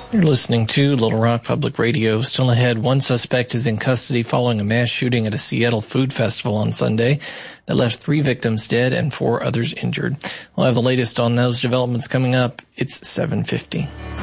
You're listening to Little Rock Public Radio. Still ahead, one suspect is in custody following a mass shooting at a Seattle food festival on Sunday that left 3 victims dead and 4 others injured. We'll have the latest on those developments coming up. It's 7:50.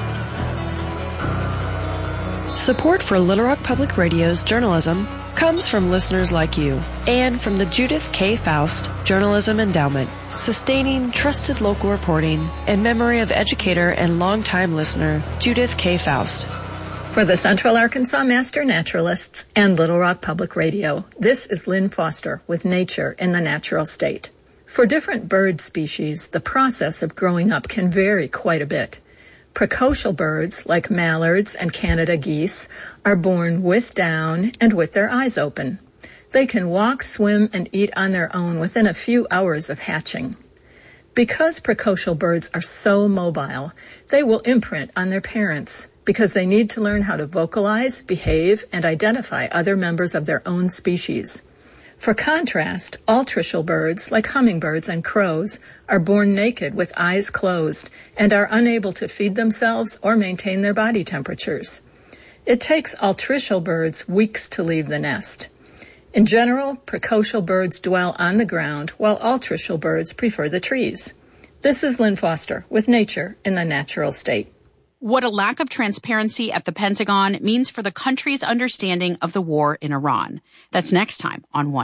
Support for Little Rock Public Radio's journalism comes from listeners like you and from the Judith K. Faust Journalism Endowment, sustaining trusted local reporting in memory of educator and longtime listener Judith K. Faust. For the Central Arkansas Master Naturalists and Little Rock Public Radio, this is Lynn Foster with Nature in the Natural State. For different bird species, the process of growing up can vary quite a bit. Precocial birds, like mallards and Canada geese, are born with down and with their eyes open. They can walk, swim, and eat on their own within a few hours of hatching. Because precocial birds are so mobile, they will imprint on their parents because they need to learn how to vocalize, behave, and identify other members of their own species. For contrast, altricial birds, like hummingbirds and crows, are born naked with eyes closed and are unable to feed themselves or maintain their body temperatures. It takes altricial birds weeks to leave the nest. In general, precocial birds dwell on the ground, while altricial birds prefer the trees. This is Lynn Foster with Nature in the Natural State. What a lack of transparency at the Pentagon means for the country's understanding of the war in Iran. That's next time on One